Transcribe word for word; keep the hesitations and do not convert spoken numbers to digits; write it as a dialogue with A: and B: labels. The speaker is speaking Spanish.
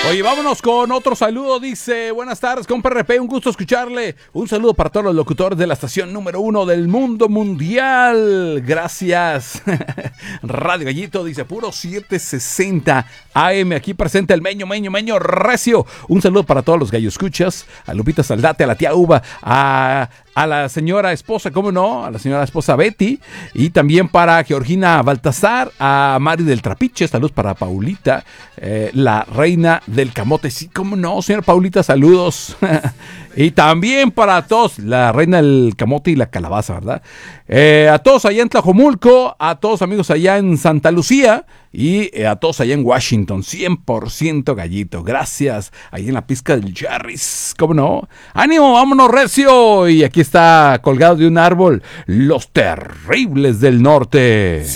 A: Oye, vámonos con otro saludo. Dice, buenas tardes, compa R P, un gusto escucharle. Un saludo para todos los locutores de la estación número uno del mundo mundial. Gracias. Radio Gallito, dice, puro setecientos sesenta A M, aquí presente el Meño, Meño, Meño Recio. Un saludo para todos los gallo escuchas, a Lupita Saldate, a la tía Uva, a... a la señora esposa, ¿cómo no? A la señora esposa Betty, y también para Georgina Baltasar, a Mari del Trapiche, saludos para Paulita, eh, la reina del camote, sí, ¿cómo no? Señora Paulita, saludos. Y también para todos, la reina del camote y la calabaza, ¿verdad? Eh, a todos allá en Tlajomulco, a todos amigos allá en Santa Lucía, y eh, a todos allá en Washington, cien por ciento gallito, gracias, ahí en la pizca del Jarris, ¿cómo no? ¡Ánimo, vámonos recio! Y aquí está colgado de un árbol, Los Terribles del Norte.